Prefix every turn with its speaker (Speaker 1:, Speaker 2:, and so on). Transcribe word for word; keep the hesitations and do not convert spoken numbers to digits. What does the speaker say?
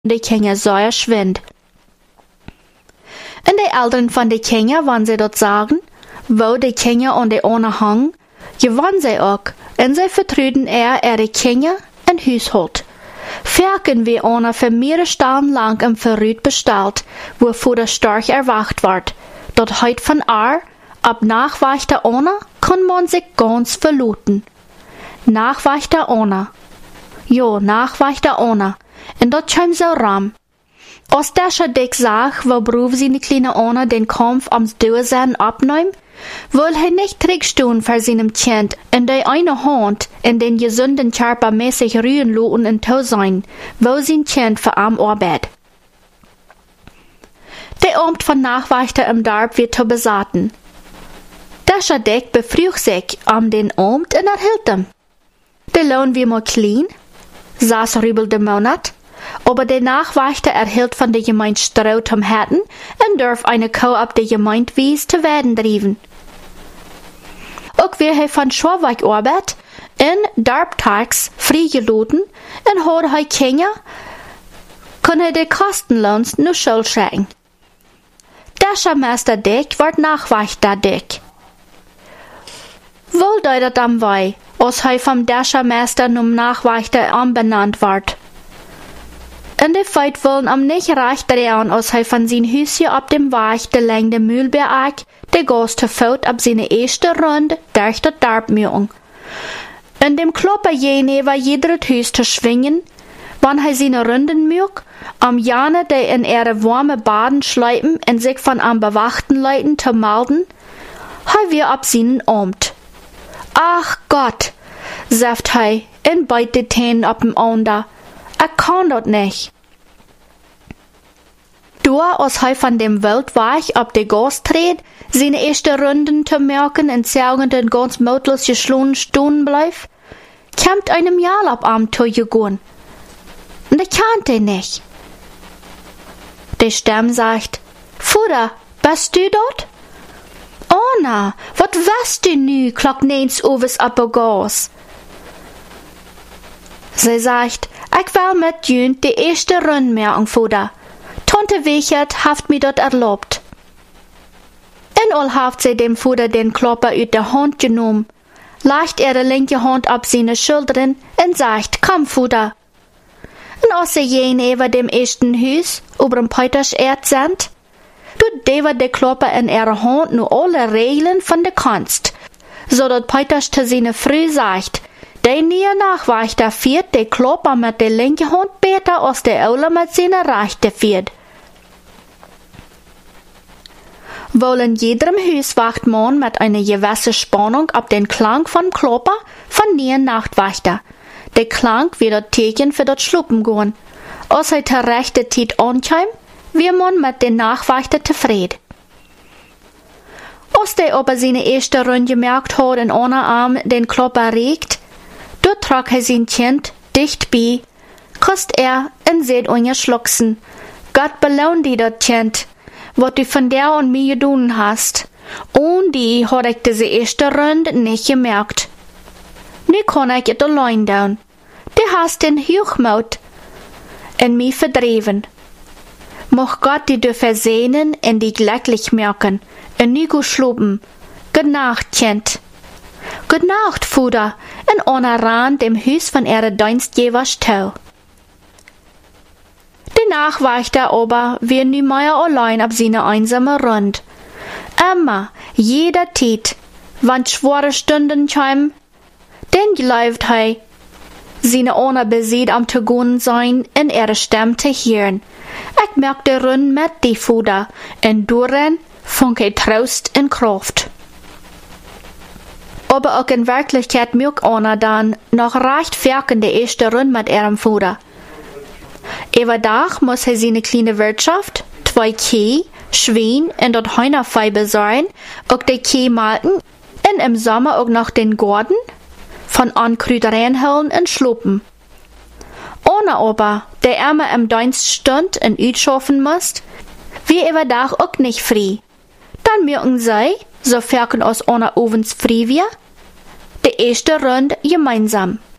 Speaker 1: die Kinder sehr schwind. Und die Eltern von den Kindern, wenn sie dort sagen, wo die Kinder und die Ohne hangen, gewann sie auch, und sie vertruden er ihre Kinder in Haushalt. Ferken wie ohne für mehrere Stunden lang im Verrüt bestellt, wo Futter stark erwacht ward. Dort heut von Ar, ab nachweichter ohne, kann man sich ganz verluten. Nachweichter ohne. Jo, nachweichter ohne. Und dort kam so ram. Als der schon dick sag, wo Beruf seine kleine Ohne den Kampf ams Durchsein abnehmen, will er nicht trägstehen für seinem Kind in der eine Hand in den gesunden Körper mäßig rühren loten in Tau sein, wo sein Kind für am Arbeit. Der Amt von Nachweichter im Darb wird zu besaten. Der Schadeck befrücht sich am den Amt und erhielt ihm. Der Lohn wie mal klein, saß rübel der Monat, aber der Nachweichter erhielt von der Gemeinde Stroh zum Hätten und darf eine Kuh ab der Gemeinde wies zu werden driven. Auch wir hij van Schwabwijk arbeit in Darbtags vrijgeloten en hoorde hij Kinder, kon hij de kostenloons nu schuld schrijven. Der Meister Dick wordt Nachweichter Dick. Wohl deutet am wei, als hij vom Meister num Nachweichter anbenannt wordt. In de Feit wollen am nicht recht drehen, als hij van zijn huisje op dem Weg de lengde Mühlberg de Gast te voet op zijn eerste Runde durch de Darbmühung. In dem Klopper jene war jeder het huis te schwingen, wann hij zijn Runden mög, am Jane de in ihre warme Baden schleipen en sich von am bewachten Leuten te melden, hij weer op zijn Amt. Ach Gott, sagt hij, en beit de Tänen op dem Ander. Er kann dort nicht. Door als hij van dem Weltweg op de Gas treed, seine erste Runden te merken en zergend en ganz mutlos geschlossen stehen bleif, kämmt einem Jahr ab am zu gehen. Und er kannt er nicht. Die Stimme sagt, Futter, bist du dort? Oh na, wat weißt du nu, klock neens overs ab der Gas? Sie sagt, ich will mit jün die erste Runde merken, Futter. Tante Wichert haft mir dort erlaubt. En all haft sie dem Futter den Klopper uit der Hand genommen, legt ihre linke Hand ab seine Schultern und sagt, komm, Futter. Und als sie jene über dem ersten Hus, über dem Peuters Erd sind, tut Deva der Klopper in ihrer Hand nur alle Regeln von der Kunst, so dat Peuters zu seine Früh sagt, der nie Nachweichter führt, der Klopper mit der linken Hand besser als der Olle mit seiner rechten führt. Wohl in jedem Hus wacht man mit einer gewissen Spannung ab den Klang vom Klopper von nie Nachtwächter. Der Klang wird das Teken für das Schluppen gehen. Als er zur rechten Zeit ankommt, wird man mit den Nachwächter zufrieden. Als der aber seine erste Runde gemerkt hat und ohne Arm den Klopper regt, dort trug er sein Kind dicht bei, kost er und seht ungeschlucksen. Gott belohnt die das Kind, wat du von der und mir getan hast. Und die hat ich diese erste Runde nicht gemerkt. Nu kann ich es allein tun. Du hast den Hochmut in mich verdreven. Moch Gott die du versehnen und die glücklich merken, und nie gut schlupen. Gute Nacht, Kind. Gute Nacht, Futter, und ohne ran dem Hus von ihrer Dienstgebers tau. Die Nachweichter aber wir nie mehr allein ab seine einsame Rund. Immer, jeder Tit, wann schwere Stunden kämen, den glaubt hei, seine ohne Besied am zu gehen sein, in ihre Stimme zu hören. Ich merk der Rund mit die Futter, und duren funk ich Trost und Kraft. Aber auch in Wirklichkeit mög einer dann noch recht ferken die erste Rund mit ihrem Futter. Überdach muss er seine kleine Wirtschaft, zwei Kühe, Schwein und dort Hühnervieh besorgen, auch die Kühe malten und im Sommer auch noch den Garten von Ankräutereien holen und schluppen. Ohne aber, der immer im Dienst stund und utschaffen musst, wie überdach auch nicht frei. Dann mögen sie, so ferken aus ohne Ovens frei wir, die erste Runde gemeinsam.